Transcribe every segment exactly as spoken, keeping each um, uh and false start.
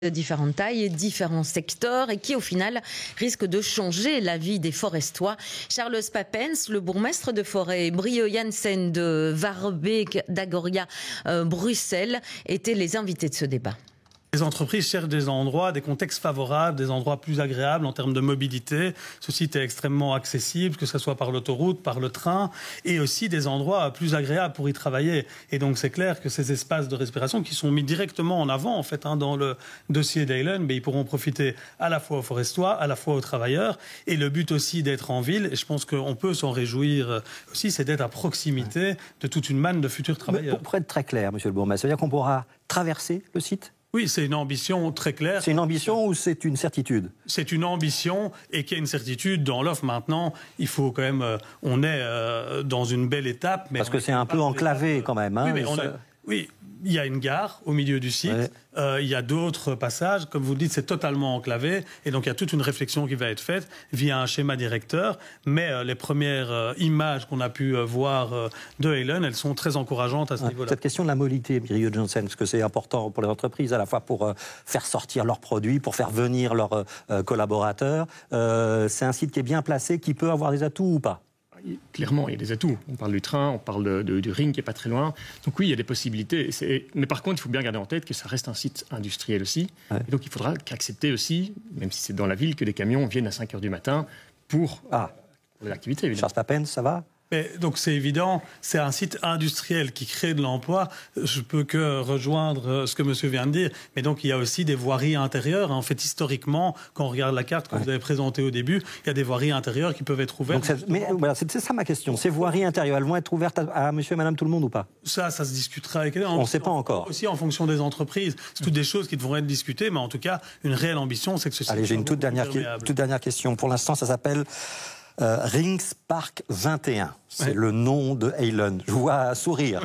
de différentes tailles et différents secteurs et qui au final risque de changer la vie des Forestois. Charles Papens, le bourgmestre de Forêt, et Brio Janssen de Warbeek d'Agoria euh, Bruxelles étaient les invités de ce débat. Les entreprises cherchent des endroits, des contextes favorables, des endroits plus agréables en termes de mobilité. Ce site est extrêmement accessible, que ce soit par l'autoroute, par le train, et aussi des endroits plus agréables pour y travailler. Et donc c'est clair que ces espaces de respiration qui sont mis directement en avant en fait hein, dans le dossier d'Eilen, mais ils pourront profiter à la fois aux Forestois, à la fois aux travailleurs. Et le but aussi d'être en ville, et je pense qu'on peut s'en réjouir aussi, c'est d'être à proximité de toute une manne de futurs travailleurs. Mais pour être très clair, monsieur le bourgmestre, ça veut dire qu'on pourra traverser le site ? Oui, c'est une ambition très claire. C'est une ambition ou c'est une certitude ? C'est une ambition et qu'il y a une certitude dans l'offre. Maintenant, il faut quand même... Euh, on est euh, dans une belle étape. Mais Parce que c'est un peu enclavé quand même. Hein, oui, mais on ça... est, oui, il y a une gare au milieu du site. Ouais. Euh, il y a d'autres passages. Comme vous le dites, c'est totalement enclavé. Et donc, il y a toute une réflexion qui va être faite via un schéma directeur. Mais euh, les premières euh, images qu'on a pu euh, voir euh, de Eilen, elles sont très encourageantes à ce ouais, niveau-là. Cette question de la mobilité, Brio Janssen, parce que c'est important pour les entreprises, à la fois pour euh, faire sortir leurs produits, pour faire venir leurs euh, collaborateurs. Euh, c'est un site qui est bien placé, qui peut avoir des atouts ou pas ? Clairement, il y a des atouts. On parle du train, on parle de, de, du ring qui n'est pas très loin. Donc oui, il y a des possibilités. C'est... Mais par contre, il faut bien garder en tête que ça reste un site industriel aussi. Ouais. Et donc il faudra accepter aussi, même si c'est dans la ville, que des camions viennent à cinq heures du matin pour, ah. pour l'activité. Évidemment. Charles Papens, ça va ? Mais donc c'est évident, c'est un site industriel qui crée de l'emploi. Je peux que rejoindre ce que monsieur vient de dire. Mais donc il y a aussi des voiries intérieures. En fait, historiquement, quand on regarde la carte que ouais. vous avez présentée au début, il y a des voiries intérieures qui peuvent être ouvertes. Donc mais voilà, c'est, c'est ça ma question. Ces voiries intérieures, elles vont être ouvertes à, à monsieur et madame tout le monde ou pas ? Ça, ça se discutera avec eux. On ne sait pas encore. Aussi en fonction des entreprises. C'est toutes des choses qui devront être discutées. Mais en tout cas, une réelle ambition, c'est que ce site Allez, j'ai une toute dernière, toute dernière question. Pour l'instant, ça s'appelle... Euh, Rings Park vingt et un, c'est ouais. le nom de Eilen. Je vous vois sourire.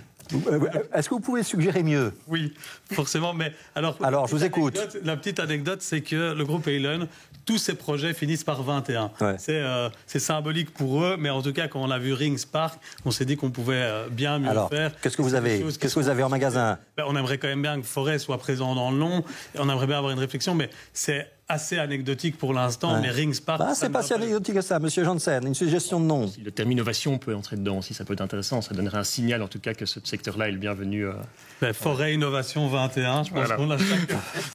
Est-ce que vous pouvez suggérer mieux ? Oui, forcément, mais alors... Alors, je vous écoute. La petite anecdote, c'est que le groupe Eilen, tous ses projets finissent par vingt et un. Ouais. C'est, euh, c'est symbolique pour eux, mais en tout cas, quand on a vu Rings Park, on s'est dit qu'on pouvait euh, bien mieux alors, faire. Qu'est-ce que vous avez Qu'est-ce que vous avez en magasin ? Ben, on aimerait quand même bien que Forêt soit présent dans le nom, et on aimerait bien avoir une réflexion, mais c'est assez anecdotique pour l'instant, ouais. mais Rings Park... Bah, c'est pas si anecdotique que ça, monsieur Janssen, une suggestion de nom. Si le terme innovation peut entrer dedans aussi, ça peut être intéressant, ça donnerait un signal en tout cas que ce secteur-là est le bienvenu. Euh... Ben, Forêt Innovation vingt et un, je pense voilà. qu'on a chaque...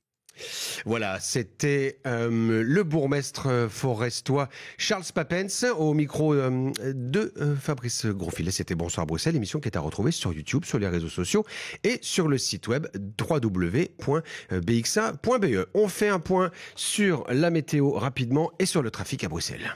Voilà, c'était euh, le bourgmestre forestois Charles Papens au micro euh, de euh, Fabrice Grosfilet. C'était Bonsoir Bruxelles, émission qui est à retrouver sur YouTube, sur les réseaux sociaux et sur le site web w w w point b x a point b e. On fait un point sur la météo rapidement et sur le trafic à Bruxelles.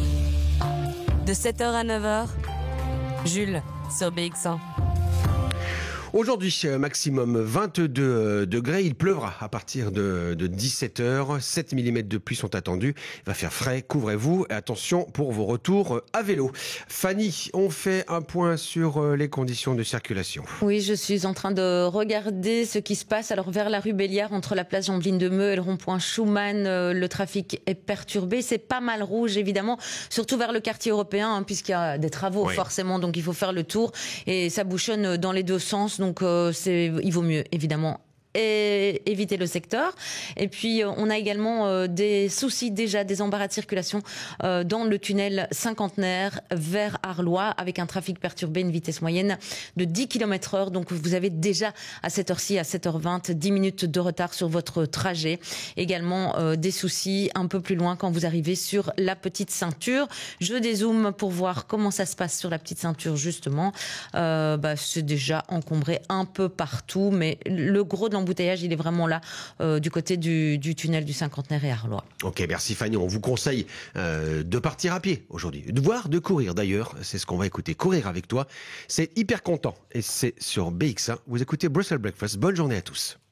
De sept heures à neuf heures, Jules sur B X A. Aujourd'hui, maximum vingt-deux degrés. Il pleuvra à partir de, de dix-sept heures. sept millimètres de pluie sont attendus. Il va faire frais. Couvrez-vous. Et attention pour vos retours à vélo. Fanny, on fait un point sur les conditions de circulation. Oui, je suis en train de regarder ce qui se passe. Alors, vers la rue Béliard, entre la place Jean-Bline de Meux et le rond-point Schumann, le trafic est perturbé. C'est pas mal rouge, évidemment. Surtout vers le quartier européen, hein, puisqu'il y a des travaux, oui. forcément. Donc, il faut faire le tour. Et ça bouchonne dans les deux sens. Donc, euh, c'est, il vaut mieux, évidemment, et éviter le secteur. Et puis, euh, on a également euh, des soucis déjà, des embarras de circulation euh, dans le tunnel cinquantenaire vers Arlois, avec un trafic perturbé, une vitesse moyenne de dix kilomètres heure. Donc, vous avez déjà à cette heure-ci, à sept heures vingt, dix minutes de retard sur votre trajet. Également, euh, des soucis un peu plus loin quand vous arrivez sur la petite ceinture. Je dézoome pour voir comment ça se passe sur la petite ceinture, justement. Euh, bah, c'est déjà encombré un peu partout, mais le gros de l'embouteillage, il est vraiment là, euh, du côté du, du tunnel du cinquantenaire et Arlois. Ok, merci Fanny. On vous conseille euh, de partir à pied aujourd'hui, voire de courir d'ailleurs. C'est ce qu'on va écouter. Courir avec toi, c'est hyper content. Et c'est sur B X A. Vous écoutez Brussels Breakfast. Bonne journée à tous.